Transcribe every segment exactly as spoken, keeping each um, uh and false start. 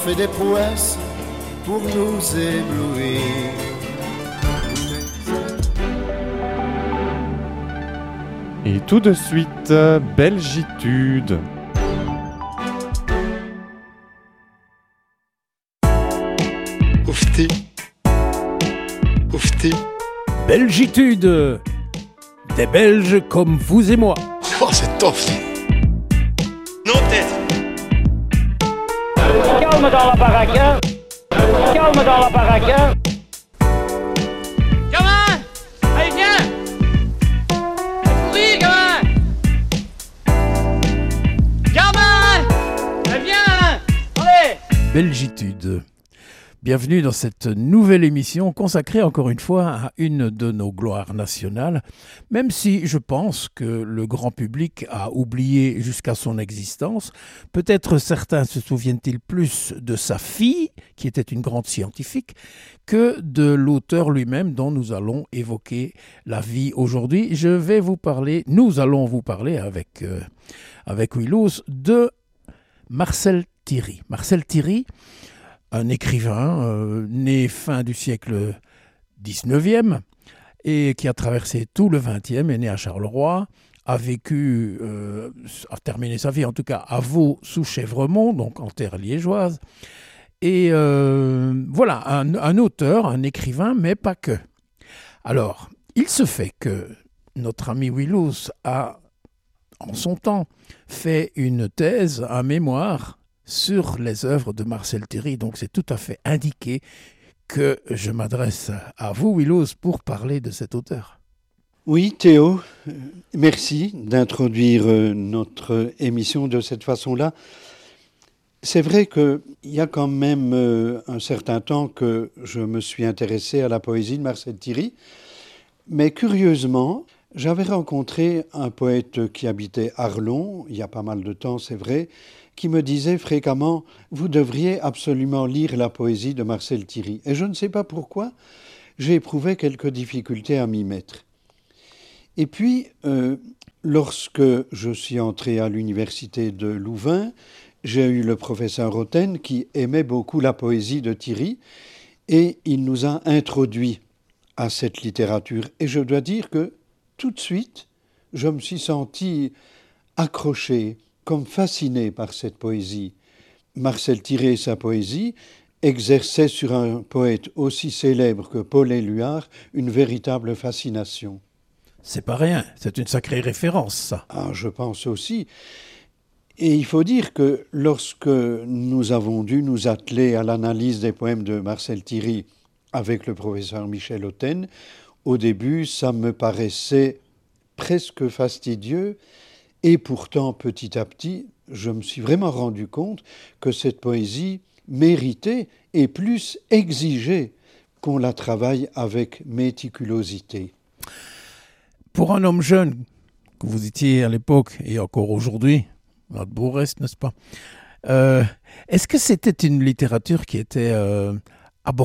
fait des prouesses pour nous éblouir. Et tout de suite, Belgitude. Oufti. Oufti. Belgitude. Des Belges comme vous et moi. Oh, c'est top. Non, tête. Calme dans la baraque, hein. Calme dans la baraque, hein. Gamin! Allez, viens! Courir, gamin! Gamin! Allez, viens! Allez! Belgitude. Bienvenue dans cette nouvelle émission consacrée encore une fois à une de nos gloires nationales, même si je pense que le grand public a oublié jusqu'à son existence. Peut-être certains se souviennent-ils plus de sa fille, qui était une grande scientifique, que de l'auteur lui-même dont nous allons évoquer la vie aujourd'hui. Je vais vous parler, nous allons vous parler avec, euh, avec Willows de Marcel Thierry. Marcel Thierry, un écrivain euh, né fin du siècle dix-neuvième et qui a traversé tout le vingtième, est né à Charleroi, a vécu, euh, a terminé sa vie en tout cas à Vaux sous Chèvremont, donc en terre liégeoise. Et euh, voilà, un, un auteur, un écrivain, mais pas que. Alors, il se fait que notre ami Willows a, en son temps, fait une thèse, un mémoire, sur les œuvres de Marcel Thierry, donc c'est tout à fait indiqué que je m'adresse à vous, Willows, pour parler de cet auteur. Oui, Théo, merci d'introduire notre émission de cette façon-là. C'est vrai qu'il y a quand même un certain temps que je me suis intéressé à la poésie de Marcel Thierry, mais curieusement, j'avais rencontré un poète qui habitait Arlon, il y a pas mal de temps, c'est vrai, qui me disait fréquemment « Vous devriez absolument lire la poésie de Marcel Thierry ». Et je ne sais pas pourquoi, j'ai éprouvé quelques difficultés à m'y mettre. Et puis, euh, lorsque je suis entré à l'université de Louvain, j'ai eu le professeur Roten qui aimait beaucoup la poésie de Thierry et il nous a introduits à cette littérature. Et je dois dire que tout de suite, je me suis senti accroché, comme fasciné par cette poésie. Marcel Thierry et sa poésie exerçaient sur un poète aussi célèbre que Paul Éluard une véritable fascination. C'est pas rien, c'est une sacrée référence, ça. Ah, je pense aussi. Et il faut dire que lorsque nous avons dû nous atteler à l'analyse des poèmes de Marcel Thierry avec le professeur Michel Hotten, au début, ça me paraissait presque fastidieux. Et pourtant, petit à petit, je me suis vraiment rendu compte que cette poésie méritait et plus exigeait qu'on la travaille avec méticulosité. Pour un homme jeune, que vous étiez à l'époque et encore aujourd'hui, notre beau reste, n'est-ce pas, euh, est-ce que c'était une littérature qui était euh, abordable ?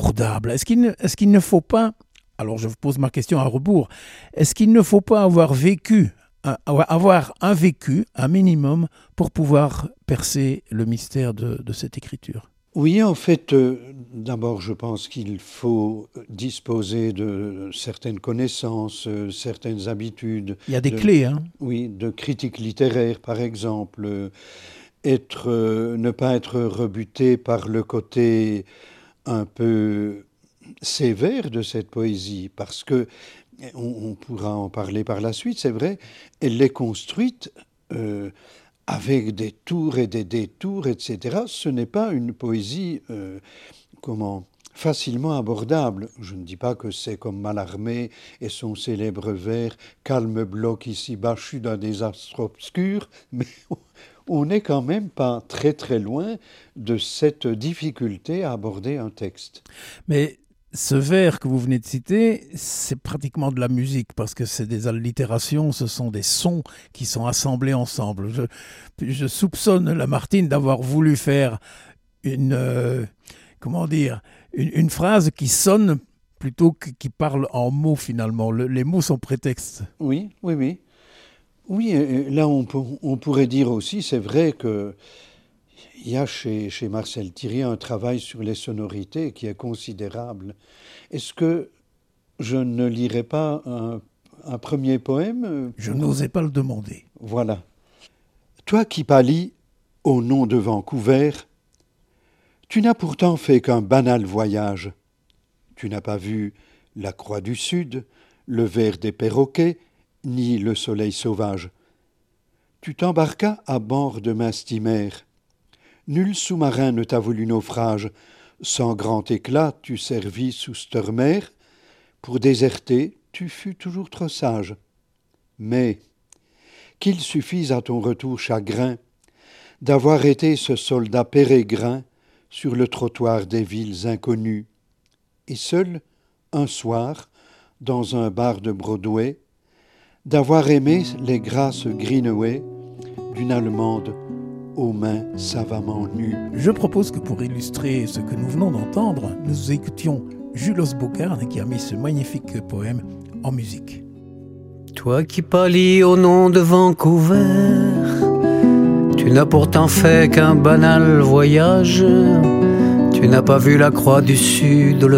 Est-ce qu'il ne, est-ce qu'il ne faut pas, alors je vous pose ma question à rebours, est-ce qu'il ne faut pas avoir vécu avoir un vécu, un minimum, pour pouvoir percer le mystère de, de cette écriture? Oui, en fait, euh, d'abord, je pense qu'il faut disposer de certaines connaissances, euh, certaines habitudes. Il y a des de, clés, hein? Oui, de critique littéraire, par exemple. Euh, être, euh, ne pas être rebuté par le côté un peu sévère de cette poésie, parce que on, on pourra en parler par la suite, c'est vrai, elle est construite euh, avec des tours et des détours, et cetera. Ce n'est pas une poésie, euh, comment, facilement abordable. Je ne dis pas que c'est comme Mallarmé et son célèbre vers « Calme bloc ici-bas, je suis dans des astres obscurs », mais on n'est quand même pas très très loin de cette difficulté à aborder un texte. Mais ce vers que vous venez de citer, c'est pratiquement de la musique parce que c'est des allitérations, ce sont des sons qui sont assemblés ensemble. Je, je soupçonne Lamartine d'avoir voulu faire une, euh, comment dire, une, une phrase qui sonne plutôt que qui parle en mots finalement. Le, les mots sont prétextes. Oui, oui, oui. Oui, là on, on pourrait dire aussi, c'est vrai que Il y a chez, chez Marcel Thierry un travail sur les sonorités qui est considérable. Est-ce que je ne lirai pas un, un premier poème? Je n'osais pas le demander. Voilà. Toi qui pâlis au nom de Vancouver, tu n'as pourtant fait qu'un banal voyage. Tu n'as pas vu la croix du Sud, le ver des perroquets, ni le soleil sauvage. Tu t'embarquas à bord de ma steamer. Nul sous-marin ne t'a voulu naufrage. Sans grand éclat, tu servis sous Sturmer. Pour déserter, tu fus toujours trop sage. Mais qu'il suffise à ton retour chagrin d'avoir été ce soldat pérégrin sur le trottoir des villes inconnues. Et seul, un soir, dans un bar de Broadway, d'avoir aimé les grâces Greenaway d'une Allemande aux mains savamment nues. Je propose que pour illustrer ce que nous venons d'entendre, nous écoutions Julos Bocarne qui a mis ce magnifique poème en musique. Toi qui pâlis au nom de Vancouver, tu n'as pourtant fait qu'un banal voyage. Tu n'as pas vu la croix du Sud, le